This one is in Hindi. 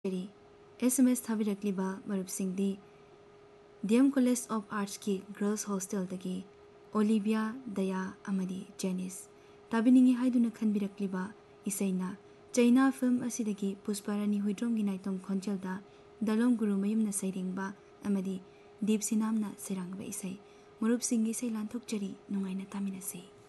SMS थाबिरक्लिबा मरुपसिंगदी DM College of Arts की Girls Hostel दगी ओलिविया दया अमदी Janice ताबिनिंगी हाइदुना खनबिरक्लिबा इसैना China film असिदगी Pushparani हुइद्रोमगी नाइतोम खोंचलदा Dalom गुरु मयुमना सैरिंगबा अमदी दीप सिनामना सेरांगबा इसै मरुपसिंगी इसै लांथोकचरी नुंगाइना तामिनसै।